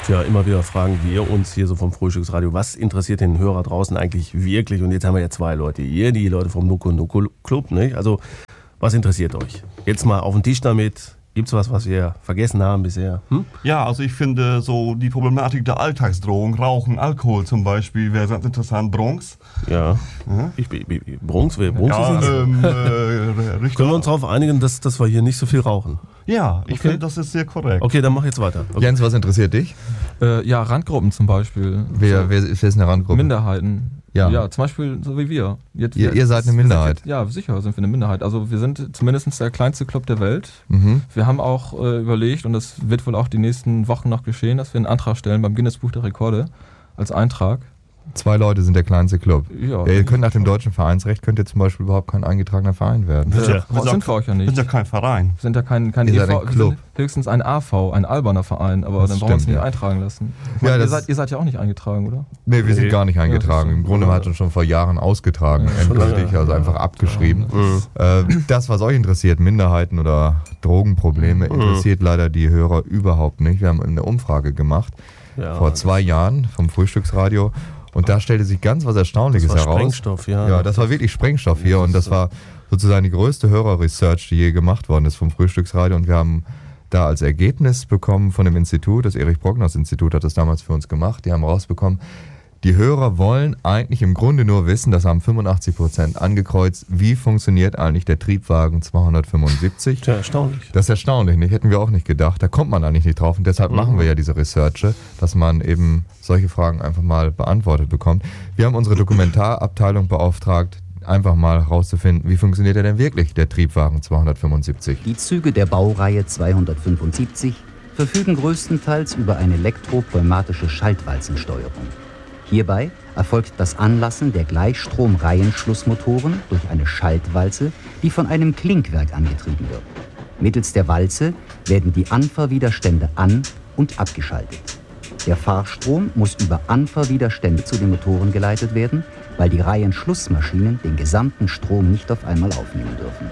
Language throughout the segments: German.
Tja, immer wieder fragen wir uns hier so vom Frühstücksradio, was interessiert den Hörer draußen eigentlich wirklich? Und jetzt haben wir ja zwei Leute hier, die Leute vom Nuku Nuku Club, nicht? Also, was interessiert euch? Jetzt mal auf den Tisch damit. Gibt's was wir vergessen haben bisher? Ja, also ich finde so die Problematik der Alltagsdrohung, Rauchen, Alkohol zum Beispiel, wäre ganz interessant. Bronx. Ja. Bronx ja, ist Können wir uns darauf einigen, dass wir hier nicht so viel rauchen? Ja, ich finde, das ist sehr korrekt. Okay, dann mach jetzt weiter. Okay. Jens, was interessiert dich? Ja, Randgruppen zum Beispiel. Wer ist eine Randgruppe? Minderheiten. Ja, zum Beispiel so wie wir. Ihr seid eine Minderheit. Ja, sicher sind wir eine Minderheit. Also wir sind zumindest der kleinste Club der Welt. Mhm. Wir haben auch überlegt, und das wird wohl auch die nächsten Wochen noch geschehen, dass wir einen Antrag stellen beim Guinness-Buch der Rekorde als Eintrag. 2 Leute sind der kleinste Club. Ja, ihr könnt nach dem deutschen Vereinsrecht zum Beispiel überhaupt kein eingetragener Verein werden. Sind wir euch ja nicht. Sind ja kein Verein. Sind ja kein ihr EV, seid ein Club. sind höchstens ein AV, ein alberner Verein, aber Das dann brauchen wir uns stimmt, nicht ja. eintragen lassen. Ja, Ihr seid ja auch nicht eingetragen, oder? Nee, wir sind gar nicht eingetragen. Im Grunde hat uns schon vor Jahren ausgetragen, endgültig, also einfach abgeschrieben. Das, was euch interessiert, Minderheiten oder Drogenprobleme, interessiert leider die Hörer überhaupt nicht. Wir haben eine Umfrage gemacht vor 2 Jahren vom Frühstücksradio. Und da stellte sich ganz was Erstaunliches heraus. Sprengstoff, ja. Ja, das war wirklich Sprengstoff hier. Und das war sozusagen die größte Hörerresearch, die je gemacht worden ist vom Frühstücksradio. Und wir haben da als Ergebnis bekommen von dem Institut, das Erich-Brockhaus-Institut hat das damals für uns gemacht. Die haben rausbekommen, die Hörer wollen eigentlich im Grunde nur wissen, das haben 85% angekreuzt, wie funktioniert eigentlich der Triebwagen 275. Tja, erstaunlich. Das ist erstaunlich, nicht? Hätten wir auch nicht gedacht. Da kommt man eigentlich nicht drauf und deshalb machen wir ja diese Researche, dass man eben solche Fragen einfach mal beantwortet bekommt. Wir haben unsere Dokumentarabteilung beauftragt, einfach mal rauszufinden, wie funktioniert denn wirklich der Triebwagen 275. Die Züge der Baureihe 275 verfügen größtenteils über eine elektropneumatische Schaltwalzensteuerung. Hierbei erfolgt das Anlassen der Gleichstrom-Reihenschlussmotoren durch eine Schaltwalze, die von einem Klinkwerk angetrieben wird. Mittels der Walze werden die Anfahrwiderstände an- und abgeschaltet. Der Fahrstrom muss über Anfahrwiderstände zu den Motoren geleitet werden, weil die Reihenschlussmaschinen den gesamten Strom nicht auf einmal aufnehmen dürfen.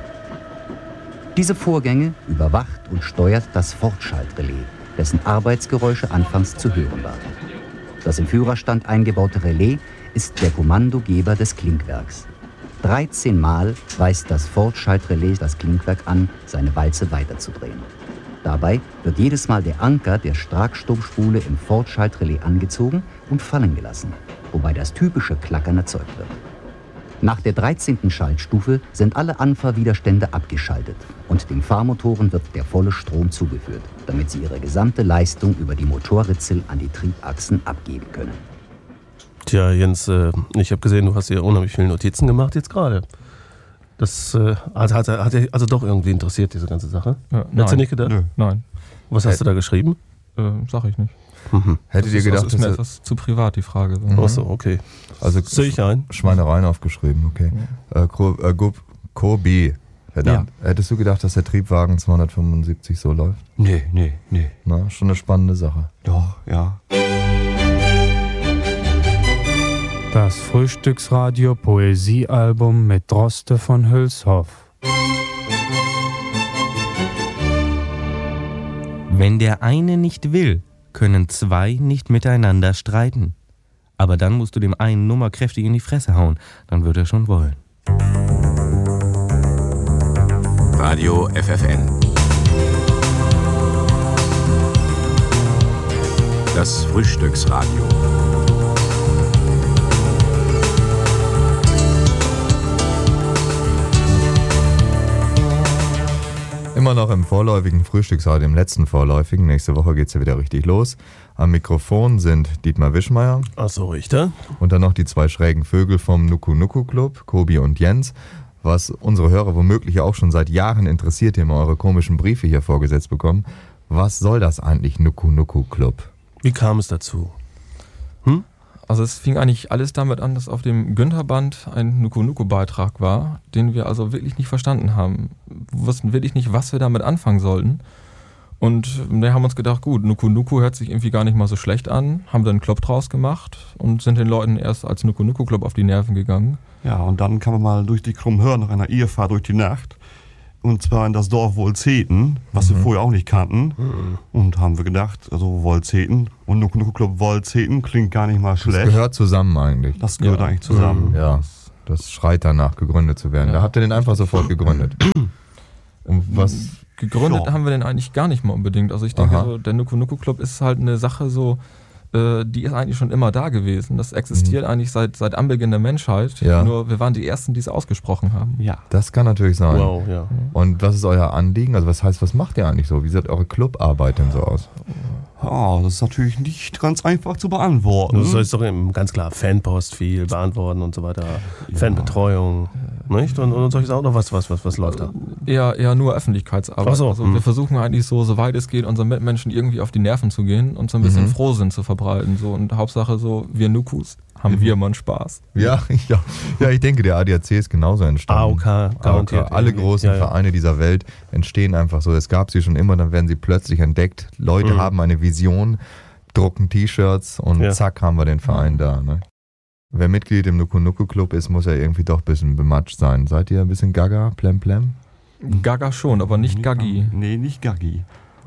Diese Vorgänge überwacht und steuert das Fortschaltrelais, dessen Arbeitsgeräusche anfangs zu hören waren. Das im Führerstand eingebaute Relais ist der Kommandogeber des Klinkwerks. 13 Mal weist das Fortschaltrelais das Klinkwerk an, seine Walze weiterzudrehen. Dabei wird jedes Mal der Anker der Starkstromspule im Fortschaltrelais angezogen und fallen gelassen, wobei das typische Klackern erzeugt wird. Nach der 13. Schaltstufe sind alle Anfahrwiderstände abgeschaltet und den Fahrmotoren wird der volle Strom zugeführt, damit sie ihre gesamte Leistung über die Motorritzel an die Triebachsen abgeben können. Tja, Jens, ich habe gesehen, du hast hier unheimlich viele Notizen gemacht jetzt gerade. Das hat also doch irgendwie interessiert, diese ganze Sache. Ja, Hättest du nicht gedacht? Nö, nein. Was hast du da geschrieben? Sag ich nicht. Hättet ihr gedacht, das ist mir etwas zu privat, die Frage. Ach so, okay. Also sehe ich ein. Schweinereien aufgeschrieben, okay. Kobi, verdammt. Ja. Hättest du gedacht, dass der Triebwagen 275 so läuft? Nee. Na, schon eine spannende Sache. Doch, ja. Das Frühstücksradio Poesiealbum mit Droste von Hülshoff. Wenn der eine nicht will, können 2 nicht miteinander streiten. Aber dann musst du dem einen Nummer kräftig in die Fresse hauen, dann wird er schon wollen. Radio FFN. Das Frühstücksradio. Immer noch im vorläufigen Frühstücksradio, im letzten vorläufigen. Nächste Woche geht es ja wieder richtig los. Am Mikrofon sind Dietmar Wischmeier. Ach so, Richter. Und dann noch die 2 schrägen Vögel vom Nuku Nuku Club, Kobi und Jens. Was unsere Hörer womöglich auch schon seit Jahren interessiert, die immer eure komischen Briefe hier vorgesetzt bekommen. Was soll das eigentlich, Nuku Nuku Club? Wie kam es dazu? Also es fing eigentlich alles damit an, dass auf dem Günther-Band ein Nuku-Nuku-Beitrag war, den wir also wirklich nicht verstanden haben. Wir wussten wirklich nicht, was wir damit anfangen sollten. Und wir haben uns gedacht, gut, Nuku Nuku hört sich irgendwie gar nicht mal so schlecht an, haben dann einen Club draus gemacht und sind den Leuten erst als Nuku Nuku Club auf die Nerven gegangen. Ja, und dann kam man mal durch die Krummhörn nach einer Irrfahrt durch die Nacht und zwar in das Dorf Wolzeten, was wir vorher auch nicht kannten. Und haben wir gedacht, also Wolzeten und Nuku Nuku Club Wolzeten klingt gar nicht mal schlecht. Das gehört zusammen eigentlich. Das gehört eigentlich zusammen. Ja, das schreit danach, gegründet zu werden. Da habt ihr den einfach sofort gegründet. Und was... Gegründet haben wir den eigentlich gar nicht mal unbedingt. Also ich denke, so, der Nuku Nuku Club ist halt eine Sache so, die ist eigentlich schon immer da gewesen. Das existiert eigentlich seit Anbeginn der Menschheit. Ja. Nur wir waren die Ersten, die es ausgesprochen haben. Ja. Das kann natürlich sein. Wow, ja. Und was ist euer Anliegen? Also was heißt, was macht ihr eigentlich so? Wie sieht eure Clubarbeit denn so aus? Das ist natürlich nicht ganz einfach zu beantworten. Du sollst doch ganz klar Fanpost viel beantworten und so weiter. Fanbetreuung, nicht? Und solche Sachen, oder was läuft da? Eher nur Öffentlichkeitsarbeit. Ach so, Also wir versuchen eigentlich so, soweit es geht, unseren Mitmenschen irgendwie auf die Nerven zu gehen und so ein bisschen Frohsinn zu verbreiten. So. Und Hauptsache so, wir Nukus haben wir mal Spaß. Ja, ich denke, der ADAC ist genauso entstanden. AOK, garantiert. Alle großen Vereine dieser Welt entstehen einfach so. Es gab sie schon immer, dann werden sie plötzlich entdeckt. Leute haben eine Vision, drucken T-Shirts und zack haben wir den Verein da. Ne? Wer Mitglied im Nuku Nuku Club ist, muss ja irgendwie doch ein bisschen bematscht sein. Seid ihr ein bisschen gaga, plem? Gaga schon, aber nicht Gaggi. Nee, nicht Gaggi.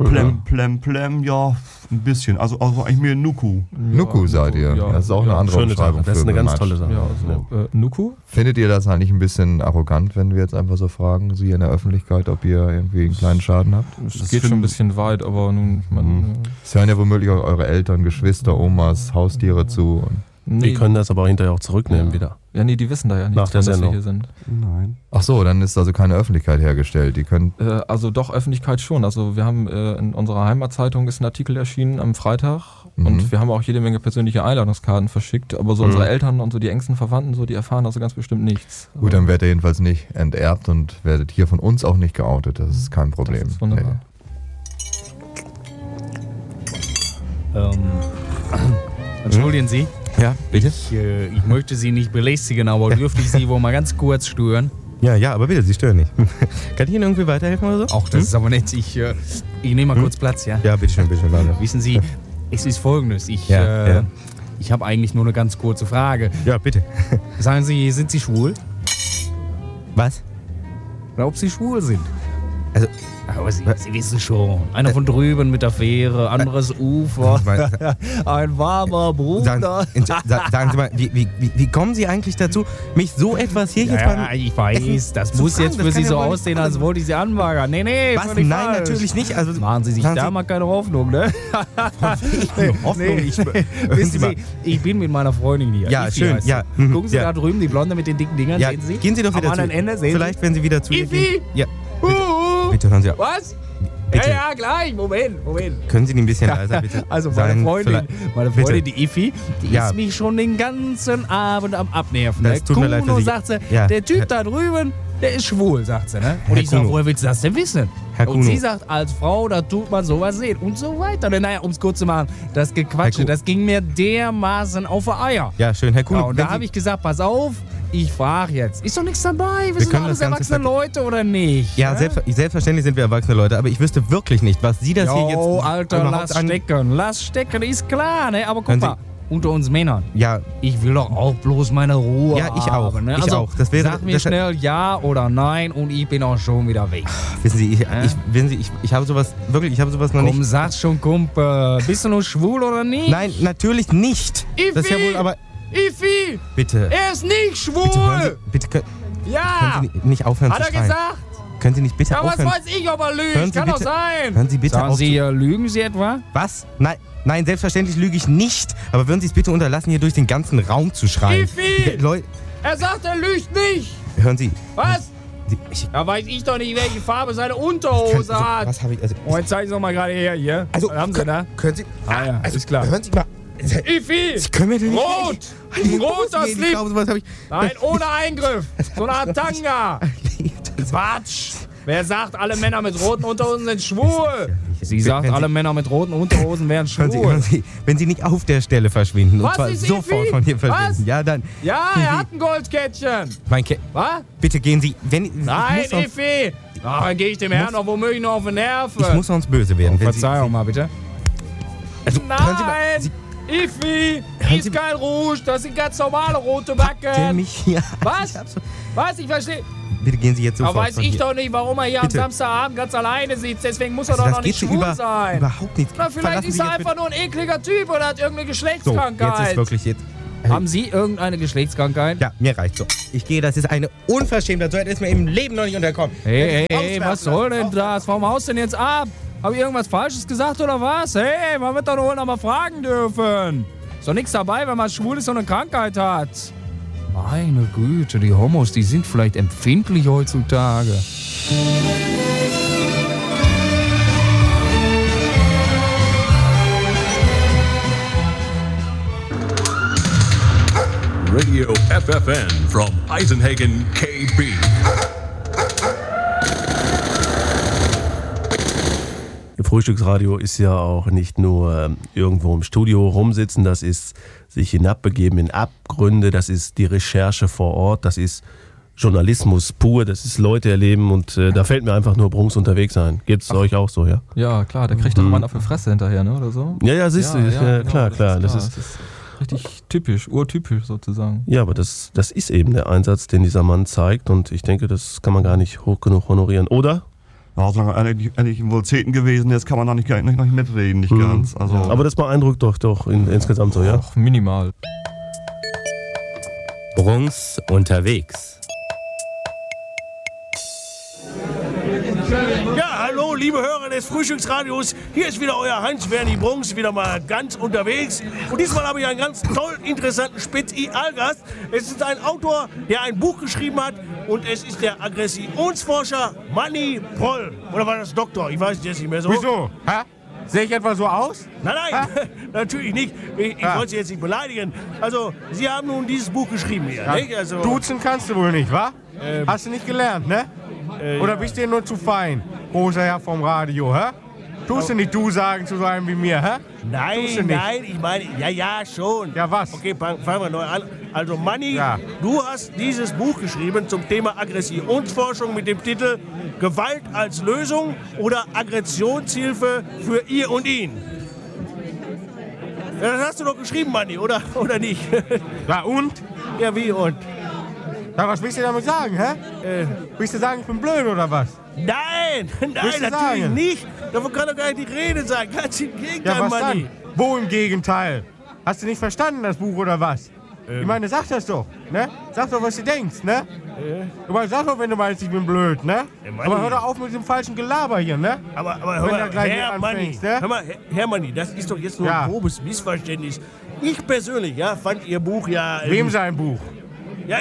Plem, ja, ein bisschen. Also eigentlich mehr Nuku. Nuku seid ihr. Ja. Das ist auch eine andere Schöne Beschreibung. Sache. Das ist eine ganz tolle Sache. Ja, also, Nuku? Findet ihr das eigentlich ein bisschen arrogant, wenn wir jetzt einfach so fragen, Sie in der Öffentlichkeit, ob ihr irgendwie einen kleinen Schaden habt? Es geht schon ein bisschen weit, aber nun... Es hören ja womöglich auch eure Eltern, Geschwister, Omas, Haustiere zu. Die können das aber auch hinterher auch zurücknehmen wieder. Ja, nee, die wissen da ja nicht, Nach der dass wir Sendung. hier sind. Nein. Ach so, dann ist also keine Öffentlichkeit hergestellt. Die können... Also doch, Öffentlichkeit schon. Also wir haben in unserer Heimatzeitung ist ein Artikel erschienen am Freitag und wir haben auch jede Menge persönliche Einladungskarten verschickt, aber so unsere Eltern und so die engsten Verwandten, so die erfahren also ganz bestimmt nichts. Gut, dann werdet ihr jedenfalls nicht enterbt und werdet hier von uns auch nicht geoutet. Das ist kein Problem. Das ist wunderbar. Entschuldigen Sie, Ja, bitte? ich möchte Sie nicht belästigen, aber dürfte ich Sie wohl mal ganz kurz stören? Ja, aber bitte, Sie stören nicht. Kann ich Ihnen irgendwie weiterhelfen oder so? Auch das ist aber nett. Ich nehme mal kurz Platz, ja? Ja, bitteschön, weiter. Wissen Sie, es ist Folgendes. Ich habe eigentlich nur eine ganz kurze Frage. Ja, bitte. Sagen Sie, sind Sie schwul? Was? Oder ob Sie schwul sind? Also, aber Sie wissen schon. Einer von drüben mit der Fähre, anderes Ufer. Ein warmer Bruder. Sagen Sie mal, wie kommen Sie eigentlich dazu, mich so etwas hier jetzt Ja, ich weiß, das muss fragen, jetzt das für kann Sie ja so wohl nicht aussehen, als wollte ich Sie anbaggern. Nee, Was? völlig Nein, falsch. natürlich nicht. Also, Machen Sie sich sagen da mal keine Hoffnung, ne? Hoffnung. Wissen Sie, ich bin mit meiner Freundin hier. Ja, Ifi schön, heißt ja. sie. Gucken Sie da drüben, die Blonde mit den dicken Dingern, Ja, sehen Sie? gehen Sie doch wieder Am anderen zu. Ende, sehen Vielleicht, wenn Sie wieder zu ihr Ifi! gehen. Ja, bitte hören Sie auf. Was? Bitte. Ja, gleich. Moment. Können Sie ein bisschen leiser bitte Also sein? meine Freundin, die Ifi, die Ja. ist mich schon den ganzen Abend am Abnerven. Das tut mir leid für Kuno, Sie. sagt sie, Ja. der Typ da drüben, der ist schwul, sagt sie. Ne? Und Herr ich sag, Kuno. woher willst du das denn wissen? Herr Und Kuno. sie sagt, als Frau, da tut man sowas sehen und so weiter. Naja, um es kurz zu machen, das Herr Gequatsche, Kuno. das ging mir dermaßen auf die Eier. Ja, schön, Herr Kuhn. Ja, und da habe ich gesagt, pass auf, ich frage jetzt. Ist doch nichts dabei, wir sind können alles das Ganze erwachsene Leute oder nicht? Ja, ne? selbstverständlich sind wir erwachsene Leute, aber ich wüsste wirklich nicht, was Sie das hier jetzt... Jo, Alter, überhaupt lass stecken, ist klar, ne? Aber Hören guck Sie- mal, unter uns Männern, Ja, ich will doch auch bloß meine Ruhe Ja, ich auch. haben. Ne? Ich Also, auch. Das wäre- sag mir das- schnell ja oder nein und ich bin auch schon wieder weg. wissen Sie, ich habe sowas, wirklich, ich habe sowas noch Komm, nicht... sag's schon, Kumpel. Bist du nur schwul oder nicht? Nein, natürlich nicht. Ifi! Das ist ja wohl, aber... Ifi! Bitte. Er ist nicht schwul! Bitte hören Sie, bitte können Ja! Sie nicht aufhören Hat zu er schreien. gesagt? Können Sie nicht bitte Ja, was aufhören? weiß ich, ob er Hören lügt? Sie Kann doch bitte- sein. Hören Sie bitte Sagen auf Sie, zu- lügen Sie etwa? Was? Nein, selbstverständlich lüge ich nicht. Aber würden Sie es bitte unterlassen, hier durch den ganzen Raum zu schreien? Ifi! Leute, Er sagt, er lügt nicht! hören Sie. Was? Ich, Da weiß ich doch nicht, welche Farbe seine Unterhose hat. was habe ich... Also, Oh, jetzt zeig ich noch mal gerade her, hier. also, Was haben Sie da? können Sie... Ah ja, also, ist klar. Hören Sie mal... Ifi! Sie können mir denn nicht... Rot! Ein roter Ich Slip! glaube, sowas habe ich... Nein, ohne Eingriff! So eine Art Tanga! Quatsch! Wer sagt, alle Männer mit roten Unterhosen sind schwul? Sie sagt, Wenn Sie- alle Männer mit roten Unterhosen wären Hören schwul. Sie, wenn Sie nicht auf der Stelle verschwinden Was und zwar ist sofort Ifi? von hier verschwinden, Was? ja dann, Ja, er hat ein Goldkettchen. Was? bitte gehen Sie, wenn Nein, ich muss Ifi! Ach, dann gehe ich dem Herrn noch womöglich noch auf die Nerven. ich muss sonst böse werden. Wenn Verzeihung mal, bitte. also, hören Sie mal, Nein! Sie Ifi! Hören Ist Sie- kein Rouge, das sind ganz normale rote der Backen. mich hier... Was? Was? Ich verstehe. bitte gehen Sie jetzt sofort Aber weiß von ich hier. doch nicht, warum er hier Bitte. am Samstagabend ganz alleine sitzt. Deswegen muss er Also doch das noch nicht geht so schwul sein. überhaupt nicht. Na, vielleicht Verlassen ist Sie er jetzt einfach nur ein ekliger Typ oder hat irgendeine So, Geschlechtskrankheit. jetzt ist wirklich jetzt. Haben Sie irgendeine Geschlechtskrankheit? Ja, mir reicht so. Ich gehe, das ist eine Unverschämtheit. So ist mir im Leben noch nicht unterkommen. Hey, was soll denn das? Warum haust du denn jetzt ab? Hab ich irgendwas Falsches gesagt oder was? Hey, man wird doch wohl noch mal fragen dürfen. Ist doch nichts dabei, wenn man schwul ist und eine Krankheit hat. Meine Güte, die Homos, die sind vielleicht empfindlich heutzutage. Radio FFN from Eisenhagen, KB. Frühstücksradio ist ja auch nicht nur irgendwo im Studio rumsitzen, das ist sich hinabbegeben in Abgründe, das ist die Recherche vor Ort, das ist Journalismus pur, das ist Leute erleben und da fällt mir einfach nur Brunks unterwegs sein. Geht's euch auch so, ja? Ja, klar, der kriegt doch immer einen auf die Fresse hinterher, ne, oder so? Ja, siehst du, genau, klar. Das ist richtig typisch, urtypisch sozusagen. Ja, aber das ist eben der Einsatz, den dieser Mann zeigt und ich denke, das kann man gar nicht hoch genug honorieren, oder? Ja, solange eigentlich wohl Zehnten gewesen ist, kann man da nicht mitreden, nicht ganz. Also, aber das beeindruckt doch insgesamt so, ja? Auch minimal. Brunks unterwegs. Ja, hallo, liebe Hörer des Frühstücksradios. Hier ist wieder euer Heinz-Werni Brunks, wieder mal ganz unterwegs. Und diesmal habe ich einen ganz tollen, interessanten Spezialgast. Es ist ein Autor, der ein Buch geschrieben hat. Und es ist der Aggressionsforscher Manni Proll. Oder war das Doktor? Ich weiß es jetzt nicht mehr so. Wieso? Hä? Sehe ich etwa so aus? Nein, natürlich nicht. Ich wollte Sie jetzt nicht beleidigen. Also, Sie haben nun dieses Buch geschrieben hier, nicht? Also, Duzen kannst du wohl nicht, wa? Hast du nicht gelernt, ne? Oder bist du dir nur zu fein, großer Herr vom Radio, hä? Tust du nicht du sagen zu so einem wie mir, hä? Nein, ich meine, ja, schon. Ja, was? Okay, fangen wir neu an. Also, Manni, du hast dieses Buch geschrieben zum Thema Aggressionsforschung mit dem Titel Gewalt als Lösung oder Aggressionshilfe für ihr und ihn. Ja, das hast du doch geschrieben, Manni, oder nicht? Ja, und? Ja, wie und? Ja, was willst du damit sagen, hä? Willst du sagen, ich bin blöd oder was? Nein, natürlich sagen? nicht. Davon kann doch gar nicht die Rede sein. Ganz im Gegenteil, Ja, was Manni. dann? Wo im Gegenteil? Hast du nicht verstanden, das Buch, oder was? Ich meine, sag das doch, ne? Sag doch, was du denkst, ne? Du meinst, sag doch, wenn du meinst, ich bin blöd, ne? Aber hör doch auf mit dem falschen Gelaber hier, ne? Aber hör mal, Herr Manni, ne? hör mal, Herr Manni, das ist doch jetzt nur ein grobes Missverständnis. Ich persönlich, fand Ihr Buch ja... Wem sein Buch? Ja,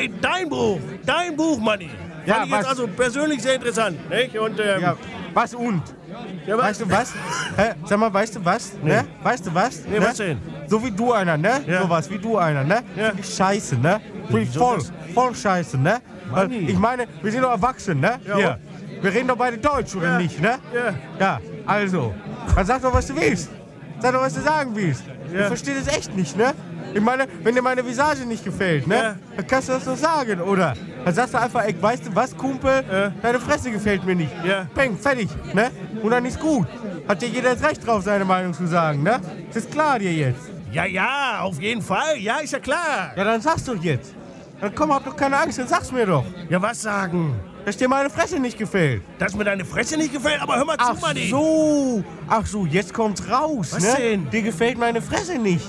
dein Buch, Manni. Ja, fand ich jetzt also persönlich sehr interessant, nicht? Und, was und? Ja, weißt du was? Sag mal, weißt du was? Nee. Ne? Weißt du was? Nee, ne? was denn? So wie du einer, ne? Ja. Sowas wie du einer, ne? Ja. Find ich scheiße, ne? Find ich voll scheiße, ne? Weil ich meine, wir sind doch erwachsen, ne? Ja. Hier. Wir reden doch beide Deutsch, oder nicht, ne? Ja. Ja, also. Dann sag doch, was du willst. Sag doch, was du sagen willst. Ja. Ich verstehe das echt nicht, ne? Ich meine, wenn dir meine Visage nicht gefällt, ne? Dann kannst du das doch sagen, oder? Dann sagst du einfach, ey, weißt du was, Kumpel? Deine Fresse gefällt mir nicht. Ja. Peng, fertig, ne? Und dann ist gut. Hat dir jeder das Recht drauf, seine Meinung zu sagen, ne? Das ist klar dir jetzt. Ja, auf jeden Fall. Ja, ist ja klar. Ja, dann sag's doch jetzt. Dann komm, hab doch keine Angst, dann sag's mir doch. Ja, was sagen? Dass dir meine Fresse nicht gefällt. Dass mir deine Fresse nicht gefällt? Aber hör mal zu, Manni. Ach so, jetzt kommt's raus, Was ne? denn? Dir gefällt meine Fresse nicht.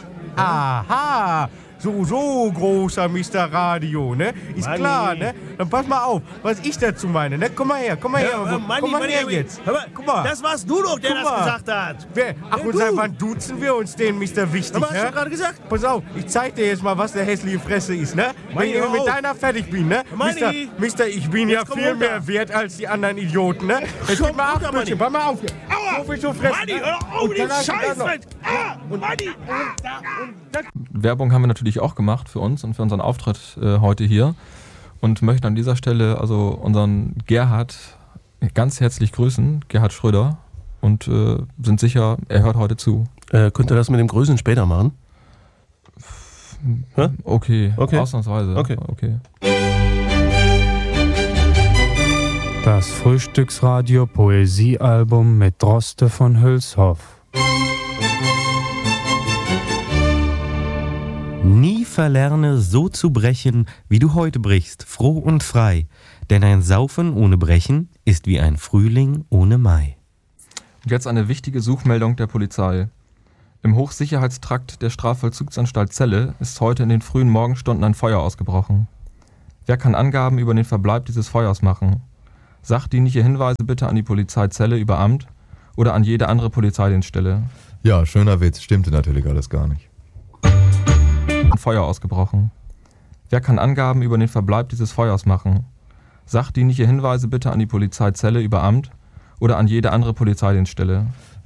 Aha. So großer Mr. Radio, ne? Ist Manni. klar, ne? Dann pass mal auf, was ich dazu meine, ne? Komm mal her. Komm mal her jetzt. Hör mal, guck mal. Das warst du doch, der Guck das mal. gesagt hat. Ach, und seit wann duzen wir uns den, Mr. Wichtig, Hör mal, hast ne? du gerade gesagt? Pass auf, ich zeig dir jetzt mal, was eine hässliche Fresse ist, ne? Wenn ich hör mit auf. deiner fertig bin, ne? Manni. Mister, ich bin ja Jetzt komm viel runter. mehr wert als die anderen Idioten, ne? Jetzt Komm gib mal runter, auf, Manni. Bildchen, pass mal auf. Aua. So viel zu fressen. Manni, ne? hör auf, Und die dann hast du Scheiße. dann noch- Und Manni. Werbung haben wir natürlich auch gemacht für uns und für unseren Auftritt heute hier und möchten an dieser Stelle also unseren Gerhard ganz herzlich grüßen, Gerhard Schröder, und sind sicher, er hört heute zu. Könnt ihr das mit dem Grüßen später machen? Okay, Okay. ausnahmsweise. Okay. Das Frühstücksradio Poesiealbum mit Droste von Hülshoff. Nie verlerne, so zu brechen, wie du heute brichst, froh und frei. Denn ein Saufen ohne Brechen ist wie ein Frühling ohne Mai. Und jetzt eine wichtige Suchmeldung der Polizei. Im Hochsicherheitstrakt der Strafvollzugsanstalt Celle ist heute in den frühen Morgenstunden ein Feuer ausgebrochen. Wer kann Angaben über den Verbleib dieses Feuers machen? Sachdienliche Hinweise bitte an die Polizei Celle über Amt oder an jede andere Polizeidienststelle. Ja, schöner Witz, stimmte natürlich alles gar nicht. Ein Feuer ausgebrochen. Wer kann Angaben über den Verbleib dieses Feuers machen? Sachdienliche Hinweise bitte an die Polizei Celle über Amt oder an jede andere Polizeidienststelle.